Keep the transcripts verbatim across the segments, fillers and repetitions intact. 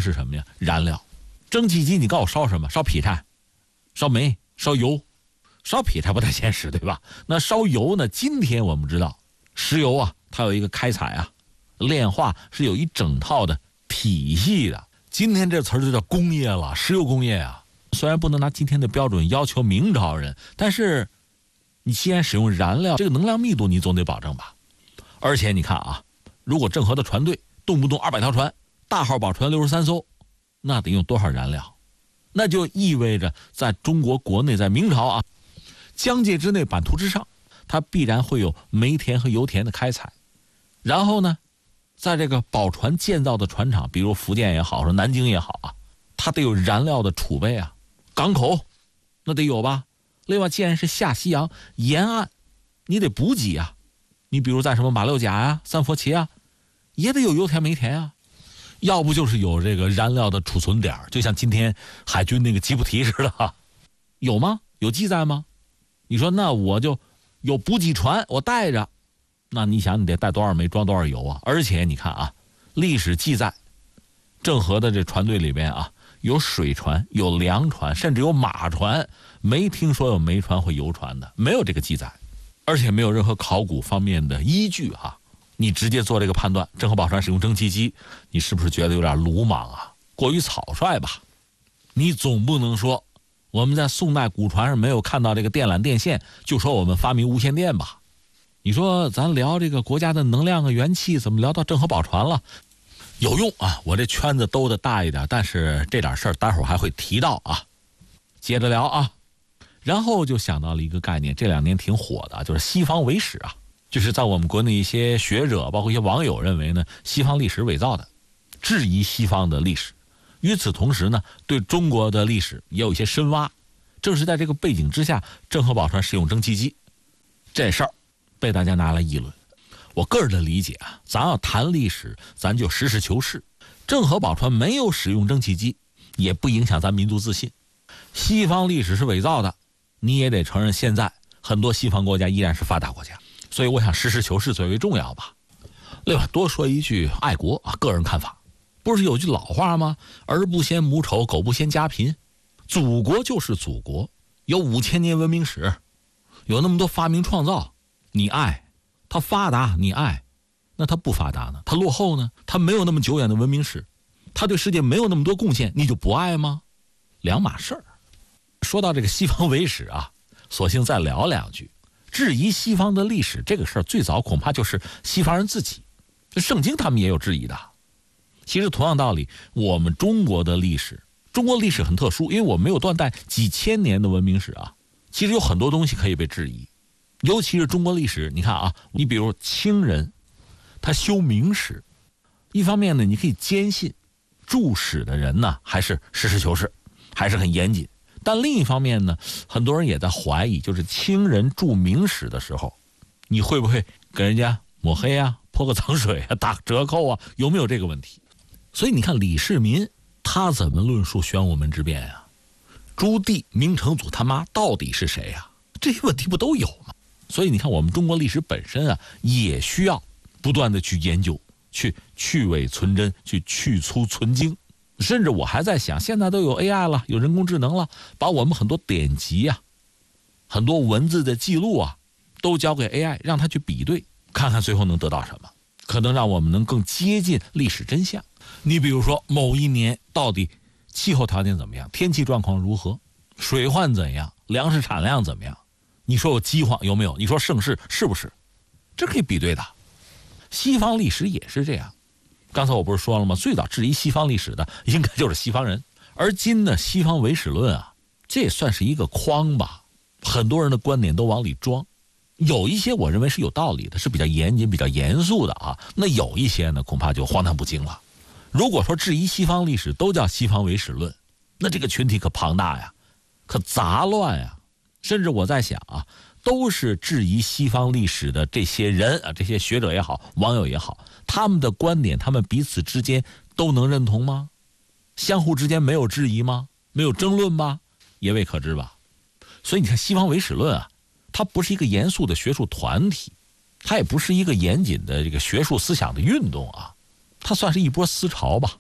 是什么呀？燃料。蒸汽机你告诉我烧什么？烧劈柴、烧煤、烧油。烧劈柴不太现实，对吧？那烧油呢？今天我们知道石油啊，它有一个开采啊、炼化，是有一整套的体系的。今天这词儿就叫工业了，石油工业啊。虽然不能拿今天的标准要求明朝人，但是你既然使用燃料，这个能量密度你总得保证吧。而且你看啊，如果郑和的船队动不动二百条船，大号宝船六十三艘，那得用多少燃料？那就意味着在中国国内，在明朝啊疆界之内、版图之上，它必然会有煤田和油田的开采。然后呢，在这个宝船建造的船厂，比如福建也好，说南京也好啊，它得有燃料的储备啊，港口那得有吧。另外，既然是下西洋沿岸，你得补给啊。你比如在什么马六甲啊、三佛齐啊，也得有油田煤田啊。要不就是有这个燃料的储存点，就像今天海军那个吉布提似的，有吗？有记载吗？你说那我就有补给船，我带着，那你想你得带多少煤装多少油啊？而且你看啊，历史记载，郑和的这船队里边啊，有水船，有粮船，甚至有马船，没听说有煤船或油船的，没有这个记载，而且没有任何考古方面的依据哈。你直接做这个判断，郑和宝船使用蒸汽机，你是不是觉得有点鲁莽啊？过于草率吧？你总不能说我们在宋代古船上没有看到这个电缆电线，就说我们发明无线电吧？你说咱聊这个国家的能量和元气，怎么聊到郑和宝船了？有用啊，我这圈子兜的大一点，但是这点事儿待会儿还会提到啊。接着聊啊，然后就想到了一个概念，这两年挺火的，就是西方伪史啊。就是在我们国内一些学者，包括一些网友认为呢，西方历史伪造的，质疑西方的历史。与此同时呢，对中国的历史也有一些深挖。正是在这个背景之下，郑和宝船使用蒸汽机这事儿被大家拿来议论。我个人的理解啊，咱要谈历史，咱就实事求是。郑和宝船没有使用蒸汽机，也不影响咱民族自信。西方历史是伪造的，你也得承认，现在很多西方国家依然是发达国家。所以我想实事求是最为重要吧。另外多说一句爱国啊，个人看法，不是有句老话吗？儿不嫌母丑，狗不嫌家贫。祖国就是祖国，有五千年文明史，有那么多发明创造，你爱它发达，你爱那它不发达呢？它落后呢？它没有那么久远的文明史，它对世界没有那么多贡献，你就不爱吗？两码事儿。说到这个西方伪史啊，索性再聊两句。质疑西方的历史这个事儿，最早恐怕就是西方人自己。圣经他们也有质疑的。其实同样道理，我们中国的历史，中国历史很特殊，因为我们没有断代几千年的文明史啊。其实有很多东西可以被质疑，尤其是中国历史。你看啊，你比如清人，他修明史，一方面呢，你可以坚信注史的人呢还是实事求是，还是很严谨。但另一方面呢，很多人也在怀疑，就是清人注明史的时候，你会不会给人家抹黑啊、泼个脏水啊、打折扣啊？有没有这个问题？所以你看李世民他怎么论述玄武门之变啊？朱棣、明成祖他妈到底是谁啊？这些问题不都有吗？所以你看，我们中国历史本身啊，也需要不断的去研究，去去伪存真，去去粗存精。甚至我还在想，现在都有 A I 了，有人工智能了，把我们很多典籍啊，很多文字的记录啊，都交给 A I， 让它去比对，看看最后能得到什么，可能让我们能更接近历史真相。你比如说某一年到底气候条件怎么样，天气状况如何，水患怎样，粮食产量怎么样，你说有饥荒有没有，你说盛世是不是，这可以比对的。西方历史也是这样。刚才我不是说了吗？最早质疑西方历史的应该就是西方人，而今呢，西方伪史论啊，这也算是一个框吧，很多人的观点都往里装，有一些我认为是有道理的，是比较严谨、比较严肃的啊。那有一些呢，恐怕就荒唐不经了。如果说质疑西方历史都叫西方伪史论，那这个群体可庞大呀，可杂乱呀。甚至我在想啊，都是质疑西方历史的这些人啊，这些学者也好，网友也好，他们的观点，他们彼此之间都能认同吗？相互之间没有质疑吗？没有争论吗？也未可知吧。所以你看，西方伪史论啊，它不是一个严肃的学术团体，它也不是一个严谨的这个学术思想的运动啊，它算是一波思潮吧。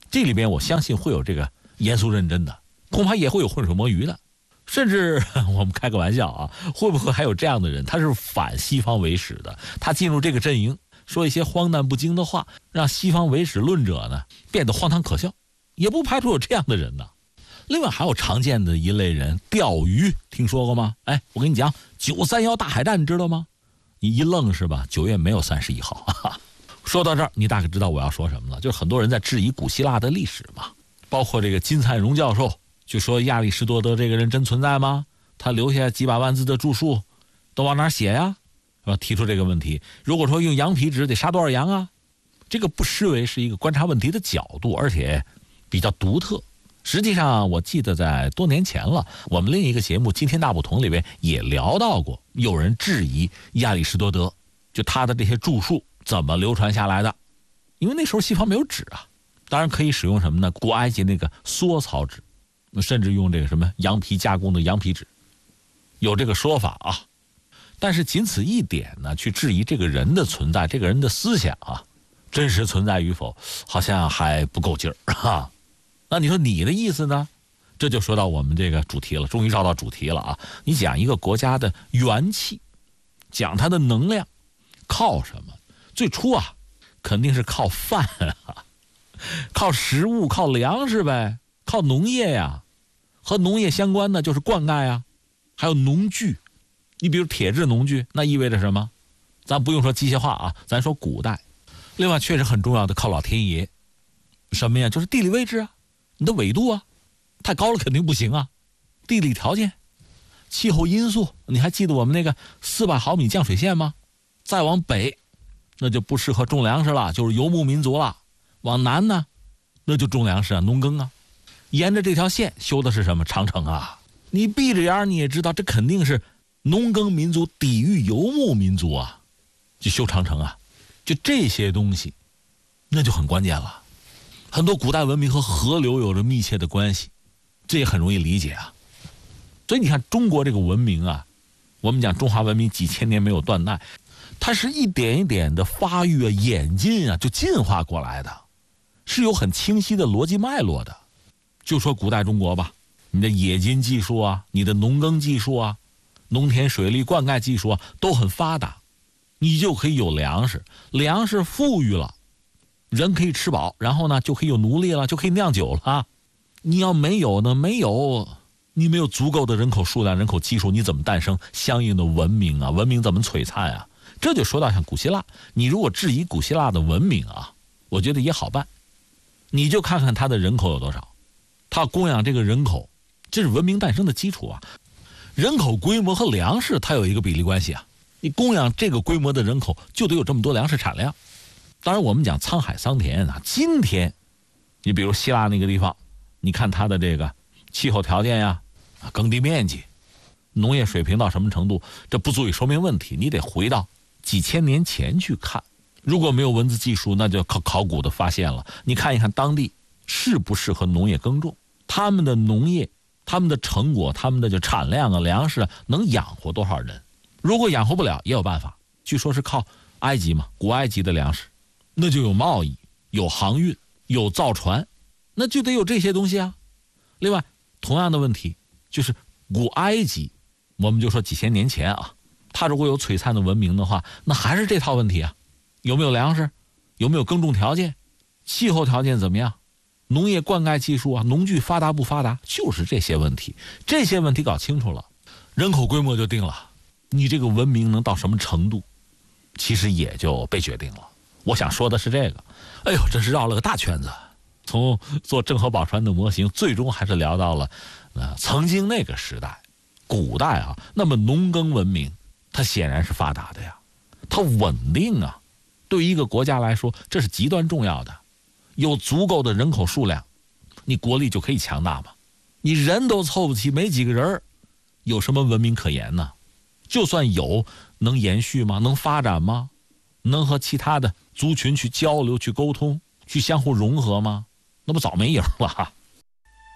这里边我相信会有这个严肃认真的，恐怕也会有浑水摸鱼的，甚至我们开个玩笑啊，会不会还有这样的人，他是反西方唯史的，他进入这个阵营，说一些荒诞不经的话，让西方唯史论者呢变得荒唐可笑，也不排除有这样的人呢。另外还有常见的一类人，钓鱼，听说过吗？哎，我跟你讲，九三幺大海战你知道吗？你一愣是吧？九月没有三十一号。哈哈。说到这儿，你大概知道我要说什么了，就是很多人在质疑古希腊的历史嘛，包括这个金灿荣教授就说亚里士多德这个人真存在吗？他留下几百万字的著述都往哪儿写呀？是吧？提出这个问题。如果说用羊皮纸得杀多少羊啊？这个不失为是一个观察问题的角度，而且比较独特。实际上我记得在多年前了，我们另一个节目《今天大不同》里边也聊到过，有人质疑亚里士多德就他的这些著述怎么流传下来的，因为那时候西方没有纸啊，当然可以使用什么呢？古埃及那个缩草纸，甚至用这个什么羊皮加工的羊皮纸，有这个说法啊。但是仅此一点呢，去质疑这个人的存在，这个人的思想啊，真实存在与否，好像还不够劲儿哈。那你说你的意思呢？这就说到我们这个主题了，终于绕到主题了啊！你讲一个国家的元气，讲它的能量，靠什么？最初啊，肯定是靠饭啊，靠食物，靠粮食呗，靠农业呀。和农业相关的就是灌溉呀，还有农具。你比如铁制农具，那意味着什么？咱不用说机械化啊，咱说古代。另外确实很重要的靠老天爷，什么呀？就是地理位置啊，你的纬度啊，太高了肯定不行啊。地理条件、气候因素，你还记得我们那个四百毫米降水线吗？再往北那就不适合种粮食了，就是游牧民族了。往南呢，那就种粮食啊，农耕啊。沿着这条线修的是什么？长城啊。你闭着眼你也知道，这肯定是农耕民族抵御游牧民族啊，就修长城啊。就这些东西那就很关键了。很多古代文明和河流有着密切的关系，这也很容易理解啊。所以你看中国这个文明啊，我们讲中华文明几千年没有断代，它是一点一点的发育啊、演进啊，就进化过来的，是有很清晰的逻辑脉络的。就说古代中国吧，你的冶金技术啊，你的农耕技术啊，农田水利灌溉技术啊，都很发达，你就可以有粮食，粮食富裕了，人可以吃饱，然后呢就可以有奴隶了，就可以酿酒了。你要没有呢，没有，你没有足够的人口数量、人口基数，你怎么诞生相应的文明啊？文明怎么璀璨啊？这就说到像古希腊，你如果质疑古希腊的文明啊，我觉得也好办，你就看看它的人口有多少，它供养这个人口，这是文明诞生的基础啊。人口规模和粮食它有一个比例关系啊，你供养这个规模的人口，就得有这么多粮食产量。当然我们讲沧海桑田啊，今天你比如希腊那个地方，你看它的这个气候条件呀、啊、耕地面积、农业水平到什么程度，这不足以说明问题，你得回到几千年前去看。如果没有文字技术，那就靠考古的发现了。你看一看当地适不适合农业耕种，他们的农业、他们的成果、他们的就产量啊、粮食啊，能养活多少人？如果养活不了，也有办法。据说是靠埃及嘛，古埃及的粮食，那就有贸易、有航运、有造船，那就得有这些东西啊。另外，同样的问题就是古埃及，我们就说几千年前啊，它如果有璀璨的文明的话，那还是这套问题啊。有没有粮食？有没有耕种条件？气候条件怎么样？农业灌溉技术啊，农具发达不发达？就是这些问题。这些问题搞清楚了，人口规模就定了，你这个文明能到什么程度，其实也就被决定了。我想说的是这个。哎呦，真是绕了个大圈子，从做郑和宝船的模型，最终还是聊到了呃曾经那个时代，古代啊。那么农耕文明它显然是发达的呀，它稳定啊，对于一个国家来说这是极端重要的。有足够的人口数量，你国力就可以强大嘛。你人都凑不齐，没几个人，有什么文明可言呢？就算有，能延续吗？能发展吗？能和其他的族群去交流、去沟通、去相互融合吗？那不早没影了。